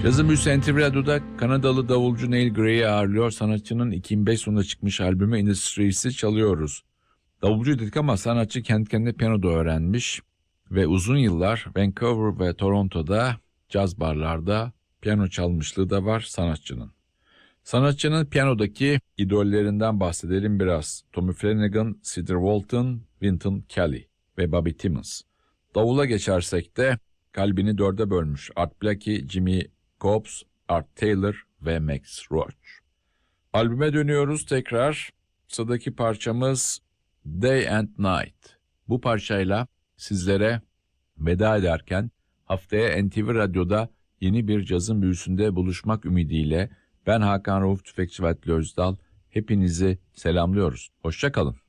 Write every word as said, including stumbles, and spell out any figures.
Cazın büyüsü N T V Radyo'da Kanadalı davulcu Neil Gray'i ağırlıyor. Sanatçının iki bin beş sonunda çıkmış albümü In The Streets'i çalıyoruz. Davulcu dedik ama sanatçı kendi kendine piyano da öğrenmiş ve uzun yıllar Vancouver ve Toronto'da caz barlarda piyano çalmışlığı da var sanatçının. Sanatçının piyanodaki idollerinden bahsedelim biraz. Tommy Flanagan, Cedar Walton, Wynton Kelly ve Bobby Timmons. Davula geçersek de kalbini dörde bölmüş Art Blakey, Jimmy Cobbs, Art Taylor ve Max Roach. Albüme dönüyoruz tekrar. Sıradaki parçamız Day and Night. Bu parçayla sizlere veda ederken haftaya N T V Radyo'da yeni bir cazın büyüsünde buluşmak ümidiyle ben Hakan Rauf Tüfekçi ve Atli Özdal hepinizi selamlıyoruz. Hoşça kalın.